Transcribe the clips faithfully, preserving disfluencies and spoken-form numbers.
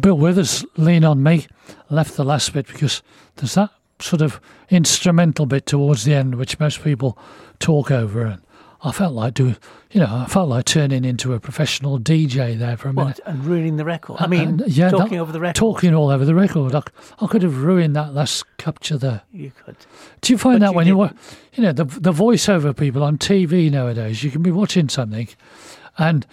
Bill Withers, Lean on Me, left the last bit because there's that sort of instrumental bit towards the end which most people talk over, and I felt like doing, you know, I felt like turning into a professional D J there for a minute. What, and ruining the record? I mean, and, yeah, talking that, over the record? Talking all over the record. I, I could have ruined that last capture there. You could. Do you find but that you when didn't. you, you know, the the voiceover people on T V nowadays, you can be watching something and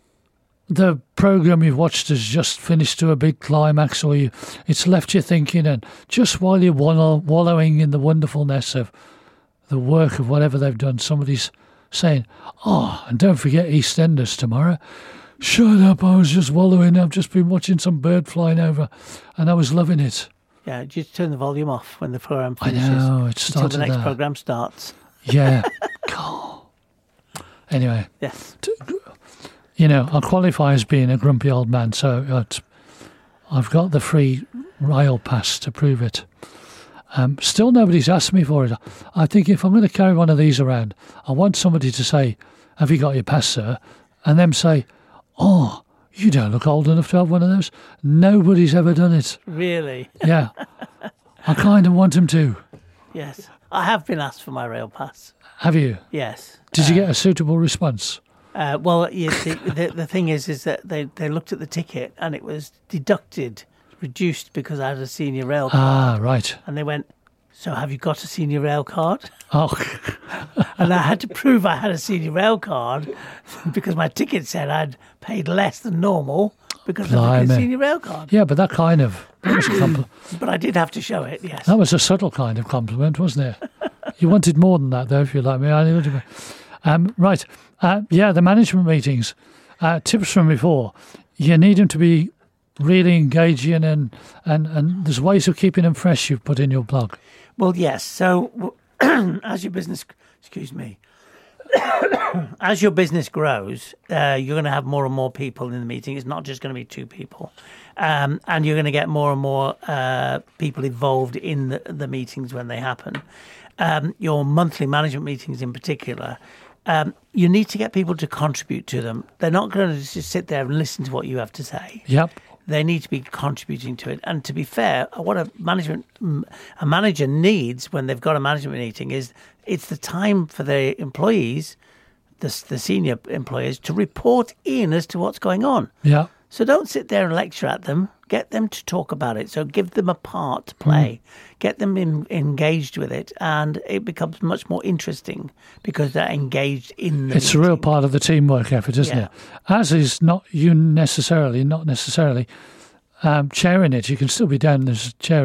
the programme you've watched has just finished to a big climax, or you, it's left you thinking, and just while you're wallow, wallowing in the wonderfulness of the work of whatever they've done, somebody's saying, oh, and don't forget EastEnders tomorrow. Shut up, I was just wallowing, I've just been watching some bird flying over, and I was loving it. Yeah, just turn the volume off when the programme finishes. I know, it started until the next there. programme starts. Yeah. God. Anyway. Yes. T- You know, I qualify as being a grumpy old man, so it's, I've got the free rail pass to prove it. Um, still nobody's asked me for it. I think if I'm going to carry one of these around, I want somebody to say, have you got your pass, sir? And them say, oh, you don't look old enough to have one of those. Nobody's ever done it. Really? Yeah. I kind of want them to. Yes. I have been asked for my rail pass. Have you? Yes. Did uh, you get a suitable response? Uh, well, you see, the, the thing is, is that they, they looked at the ticket and it was deducted, reduced because I had a senior rail card. Ah, right. And they went, so have you got a senior rail card? Oh. And I had to prove I had a senior rail card because my ticket said I'd paid less than normal because Blimey. of the senior rail card. Yeah, but that kind of, that was a compl- But I did have to show it, yes. that was a subtle kind of compliment, wasn't it? You wanted more than that, though, if you like me. I knew what you meant. Um, right. Uh, yeah, the management meetings. Uh, tips from before. You need them to be really engaging, and, and, and there's ways of keeping them fresh you've put in your blog. Well, yes. So as your business, excuse me, as your business grows, uh, you're going to have more and more people in the meeting. It's not just going to be two people. Um, and you're going to get more and more uh, people involved in the, the meetings when they happen. Um, your monthly management meetings in particular, um, you need to get people to contribute to them. They're not going to just sit there and listen to what you have to say. Yep. They need to be contributing to it. And to be fair, what a management a manager needs when they've got a management meeting is it's the time for their employees, the, the senior employees, to report in as to what's going on. Yeah. So don't sit there and lecture at them. Get them to talk about it. So give them a part to play. Mm. Get them in, engaged with it, and it becomes much more interesting because they're engaged in the It's meeting. a real part of the teamwork effort, isn't Yeah. it? As is not you necessarily, not necessarily um, chairing it. You can still be down as chair